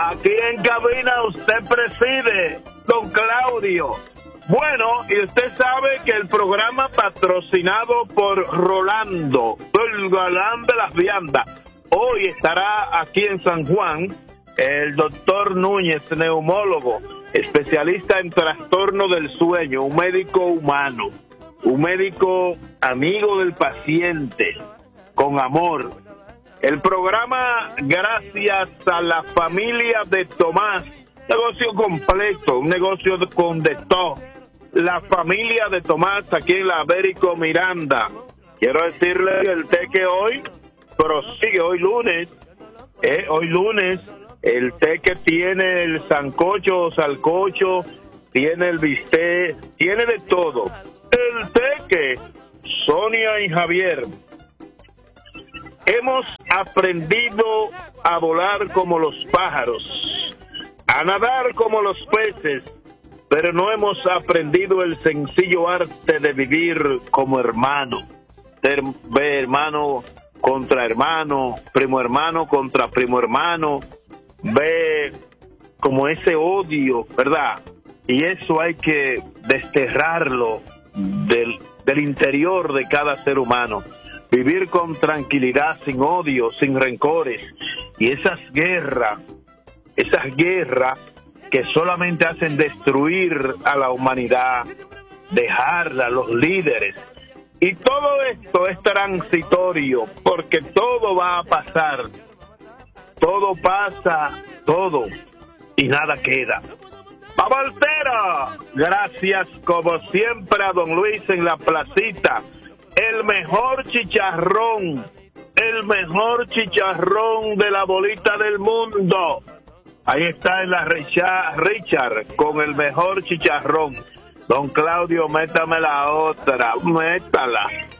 Aquí en cabina usted preside, don Claudio. Bueno, y usted sabe que el programa patrocinado por Rolando, el galán de las viandas, hoy estará aquí en San Juan el doctor Núñez, neumólogo, especialista en trastorno del sueño, un médico humano, un médico amigo del paciente, con amor. El programa, gracias a la familia de Tomás, negocio completo, un negocio con de todo. La familia de Tomás aquí en la Américo Miranda. Quiero decirle que el teque hoy prosigue, hoy lunes, el teque tiene el sancocho, salcocho, tiene el bistec, tiene de todo. El teque, Sonia y Javier, hemos aprendido a volar como los pájaros, a nadar como los peces, pero no hemos aprendido el sencillo arte de vivir como hermano, ser hermano contra hermano, primo hermano contra primo hermano, ve como ese odio, ¿verdad? Y eso hay que desterrarlo del interior de cada ser humano. Vivir con tranquilidad, sin odio, sin rencores. Y esas guerras que solamente hacen destruir a la humanidad, dejarla a los líderes. Y todo esto es transitorio, porque todo va a pasar. Todo pasa, todo, y nada queda. ¡Babaltera! Gracias, como siempre, a don Luis en la placita. El mejor chicharrón de la bolita del mundo. Ahí está en la Richard con el mejor chicharrón. Don Claudio, métame la otra, métala.